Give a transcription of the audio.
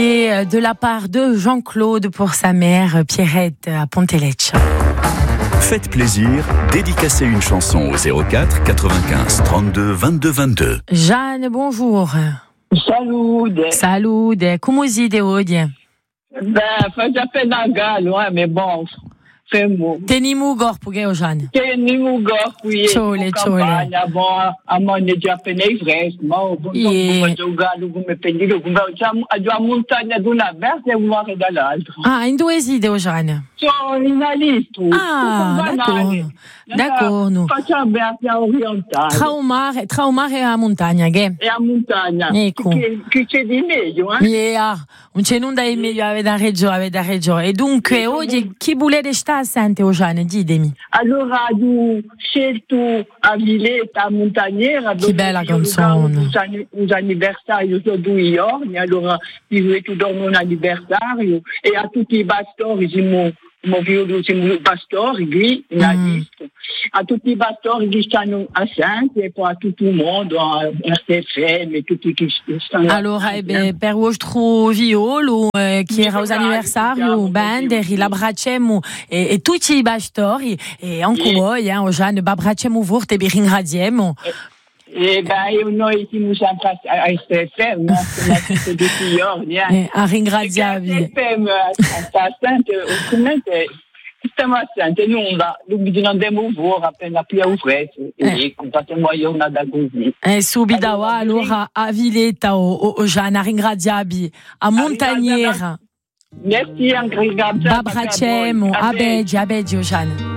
Et de la part de Jean-Claude pour sa mère Pierrette à Pontelecce. Faites plaisir, dédicacez une chanson au 04 95 32 22 22. Jeanne, bonjour. Salude. Come siete oggi? Fa già appena gallo, mais bon, fermo. Tenimu corpo, che Jeanne? Tenimu corpo, Ciole. Bon, a mano già appena fresco, ma un gallo come pendilo, come a montagna di una versa e un mare dall'altro. Ah, in due siete, Jeanne? Sono in Alisto. Ah, d'accordo. Facciamo Berta orientale. Tra o mare e a montagna, che? E a montagna. Ecco. Che c'è di meglio, eh? Yeah, non c'è nulla di meglio, avete ragione. E dunque, oggi, chi volete stare assente, Jeanne? Ditemi. Allora, ho scelto a Villetta Montagniera. Che bella canzone. Un anniversario di 2 giorni, allora io ho dato un anniversario e a tutti i pastori siamo pastori qui in Alisto, a tutti i pastori che stanno assenti e poi a tutto il mondo, a RTFM e tutti che stanno allora, per vostro violo che era l'anniversario, band, l'abbracciamo e tutti i pastori e anche voi, Jeanne, abbracciamo forte e vi ringraziamo. Noi siamo sempre a STFM, siamo tutti i giorni. A ringraziarvi. STFM sta assente, ovviamente stiamo assenti, non andiamo fuori appena più fresco, e facciamo giornata così. Subito, allora a Villetta o Jeanne, a ringraziarvi, a Montagniera. Merci, a ringraziarvi. Abbracciamo, a Beggi, Jeanne.